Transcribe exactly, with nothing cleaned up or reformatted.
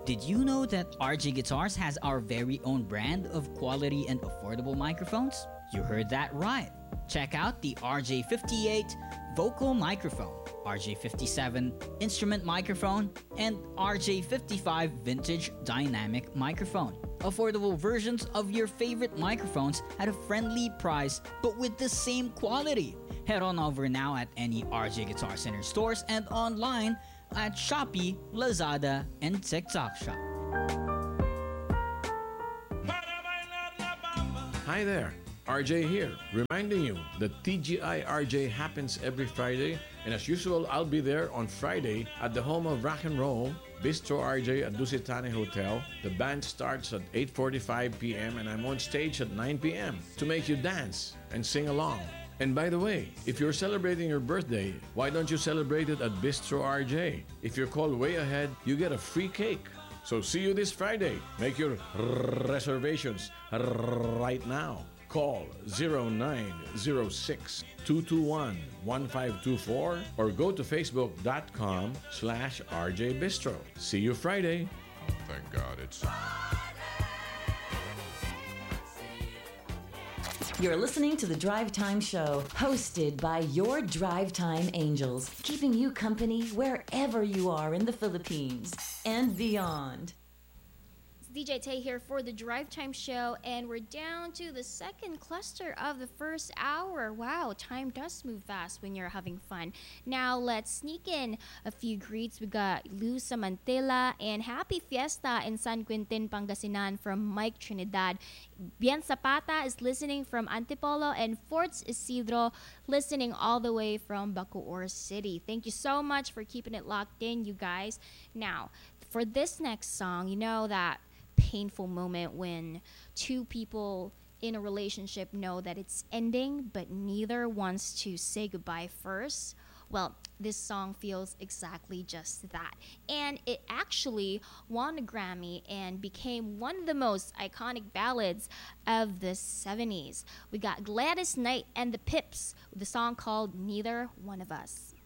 Did you know that R J Guitars has our very own brand of quality and affordable microphones? You heard that right. Check out the R J fifty-eight vocal microphone, R J fifty-seven instrument microphone, and R J fifty-five vintage dynamic microphone. Affordable versions of your favorite microphones at a friendly price but with the same quality. Head on over now at any R J Guitar Center stores and online at Shopee, Lazada, and TikTok Shop. Hi there, R J here, reminding you that T G I R J happens every Friday, and as usual, I'll be there on Friday at the home of rock and roll, Bistro R J at Dusitane Hotel. The band starts at eight forty-five p.m. and I'm on stage at nine p.m. to make you dance and sing along. And by the way, if you're celebrating your birthday, why don't you celebrate it at Bistro R J? If you're called way ahead, you get a free cake. So see you this Friday. Make your reservations right now. Call zero nine zero six, two two one, one five two four or go to facebook.com slash RJ Bistro. See you Friday. Oh, thank God it's... You're listening to The Drive Time Show, hosted by your Drive Time Angels, keeping you company wherever you are in the Philippines and beyond. It's D J Tay here for The Drive Time Show, and we're down to the second cluster of the first hour. Wow, time does move fast when you're having fun. Now, let's sneak in a few greets. We got Luz Samantila and Happy Fiesta in San Quintin, Pangasinan from Mike Trinidad. Bien Zapata is listening from Antipolo, and Forts Isidro listening all the way from Bacoor City. Thank you so much for keeping it locked in, you guys. Now, for this next song, you know that painful moment when two people in a relationship know that it's ending, but neither wants to say goodbye first. Well, this song feels exactly just that. And it actually won a Grammy and became one of the most iconic ballads of the seventies. We got Gladys Knight and the Pips with a song called Neither One of Us.